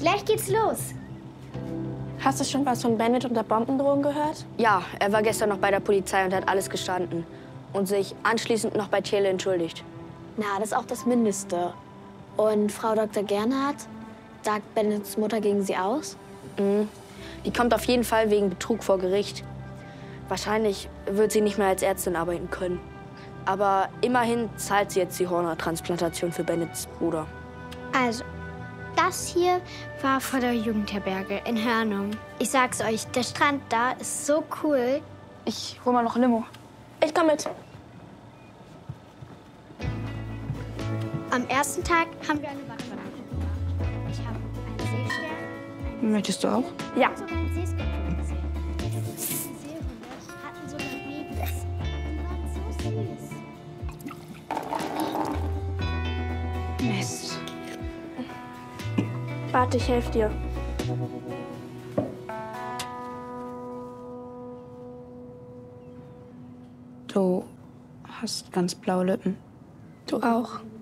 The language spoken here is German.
Gleich geht's los. Hast du schon was von Bennett und der Bombendrohung gehört? Ja, er war gestern noch bei der Polizei und hat alles gestanden. Und sich anschließend noch bei Thiele entschuldigt. Na, das ist auch das Mindeste. Und Frau Dr. Gernhardt, sagt Bennetts Mutter gegen sie aus? Mhm. Die kommt auf jeden Fall wegen Betrug vor Gericht. Wahrscheinlich wird sie nicht mehr als Ärztin arbeiten können. Aber immerhin zahlt sie jetzt die Hornertransplantation für Bennetts Bruder. Also, das hier war vor der Jugendherberge in Hörnum. Ich sag's euch, der Strand da ist so cool. Ich hol mal noch Limo. Ich komm mit. Am ersten Tag haben wir eine Wasseranguckung gemacht. Ich habe einen Seestern, Möchtest du auch? Ja. sogar einen Seeskorpion gesehen. Die Seehunde hatten sogar Babys. Die waren so süß. Mist. Warte, ich helfe dir. Du hast ganz blaue Lippen. Du auch.